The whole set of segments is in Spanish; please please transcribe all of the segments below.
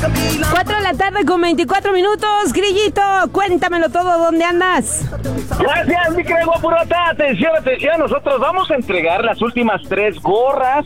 4 de la tarde con 24 minutos. Grillito, cuéntamelo todo, ¿dónde andas? Gracias, mi querido Guapurota. Atención, atención, nosotros vamos a entregar las últimas 3 gorras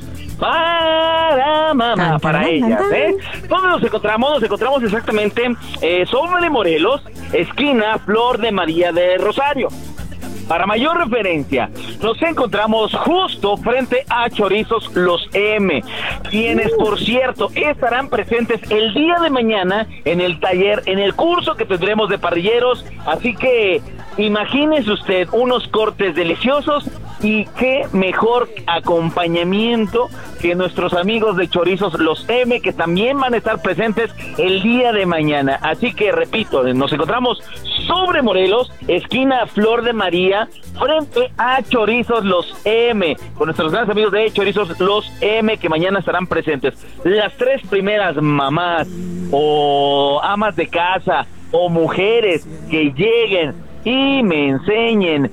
para mamá, para ellas, ¿eh? ¿Dónde nos encontramos? Nos encontramos exactamente sobre Morelos, esquina Flor de María de Rosario. Para mayor referencia, nos encontramos justo frente a Chorizos Los M, quienes, por cierto, estarán presentes el día de mañana en el taller, en el curso que tendremos de parrilleros. Así que imagínese usted unos cortes deliciosos y qué mejor acompañamiento que nuestros amigos de Chorizos Los M, que también van a estar presentes el día de mañana. Así que, repito, nos encontramos sobre Morelos, esquina Flor de María, frente a Chorizos Los M, con nuestros grandes amigos de Chorizos Los M, que mañana estarán presentes. Las 3 primeras mamás, o amas de casa, o mujeres que lleguen y me enseñen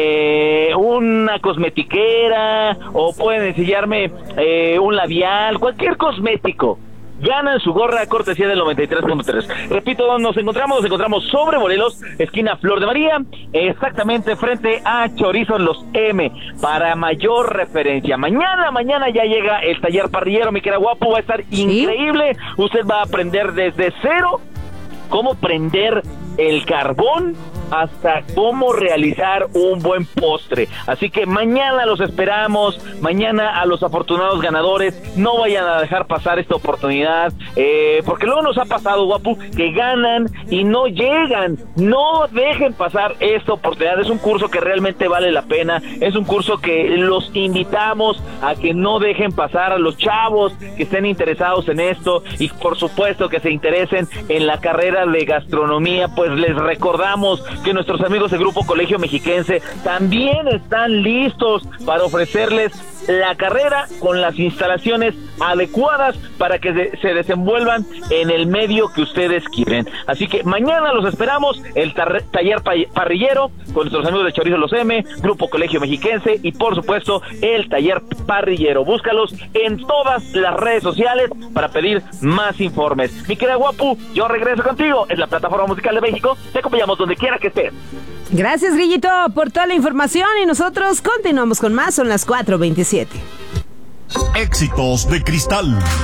una cosmetiquera, o pueden enseñarme un labial, cualquier cosmético, ganan su gorra cortesía del 93.3. Repito, ¿dónde nos encontramos? Nos encontramos sobre Morelos, esquina Flor de María, exactamente frente a Chorizos Los M. Para mayor referencia, mañana ya llega el taller parrillero, mi querida Guapo, va a estar increíble. Usted va a aprender desde cero cómo prender el carbón hasta cómo realizar un buen postre. Así que mañana los esperamos, mañana a los afortunados ganadores. No vayan a dejar pasar esta oportunidad, porque luego nos ha pasado, Guapu, que ganan y no llegan. No dejen pasar esta oportunidad. Es un curso que realmente vale la pena, es un curso que los invitamos a que no dejen pasar a los chavos que estén interesados en esto, y por supuesto que se interesen en la carrera de gastronomía. Pues les recordamos que nuestros amigos del Grupo Colegio Mexiquense también están listos para ofrecerles la carrera con las instalaciones adecuadas para que se desenvuelvan en el medio que ustedes quieren. Así que mañana los esperamos, el taller parrillero con nuestros amigos de Chorizos Los M, Grupo Colegio Mexiquense y por supuesto el taller parrillero. Búscalos en todas las redes sociales para pedir más informes. Mi querida Guapu, yo regreso contigo en la plataforma musical de México. Te acompañamos donde quiera que estés. Gracias, Grillito, por toda la información, y nosotros continuamos con más. Son las 4:27. Éxitos de Cristal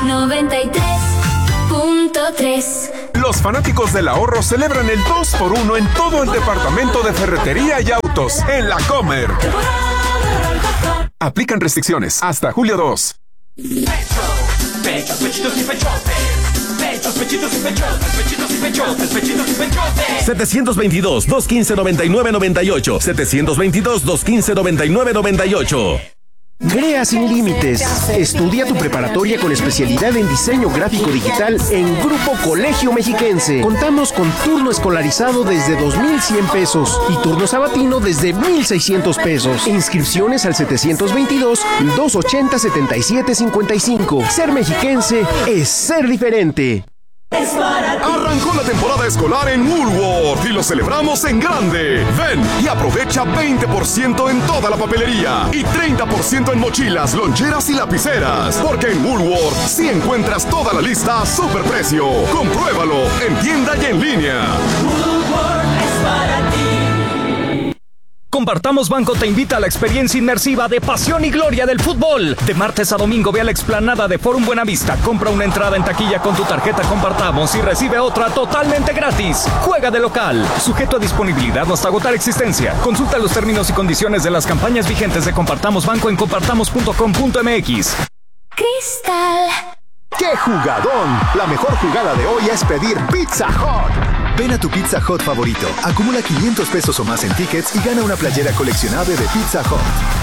93.3. Los fanáticos del ahorro celebran el 2x1 en todo el departamento de ferretería y autos en La Comer. Aplican restricciones hasta julio 2. Pechos, pechitos y pechotes. Pechos, pechitos y pechotes. Pechitos y pechotes. Pechitos y pechotes. 722-215-9998. 722-215-9998. Crea sin límites. Estudia tu preparatoria con especialidad en diseño gráfico digital en Grupo Colegio Mexiquense. Contamos con turno escolarizado desde 2,100 pesos y turno sabatino desde 1,600 pesos. Inscripciones al 722-280-7755. Ser mexiquense es ser diferente. Arrancó la temporada escolar en Woolworth y lo celebramos en grande. Ven y aprovecha 20% en toda la papelería y 30% en mochilas, loncheras y lapiceras. Porque en Woolworth sí encuentras toda la lista a superprecio. Compruébalo en tienda y en línea. Woolworth es para ti. Compartamos Banco te invita a la experiencia inmersiva de pasión y gloria del fútbol. De martes a domingo ve a la explanada de Forum Buenavista, compra una entrada en taquilla con tu tarjeta Compartamos y recibe otra totalmente gratis. Juega de local, sujeto a disponibilidad hasta agotar existencia. Consulta los términos y condiciones de las campañas vigentes de Compartamos Banco en compartamos.com.mx. Cristal. ¡Qué jugadón! La mejor jugada de hoy es pedir Pizza Hut. Ven a tu Pizza Hut favorito, acumula 500 pesos o más en tickets y gana una playera coleccionable de Pizza Hut.